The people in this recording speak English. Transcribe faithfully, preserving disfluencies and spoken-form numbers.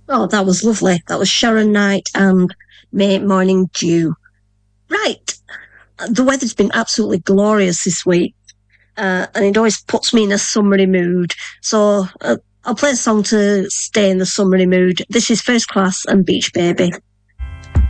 Oh, that was lovely. That was Sharon Knight and May Morning Dew. Right. The weather's been absolutely glorious this week, uh, and it always puts me in a summery mood. So uh, I'll play a song to stay in the summery mood. This is First Class and Beach Baby.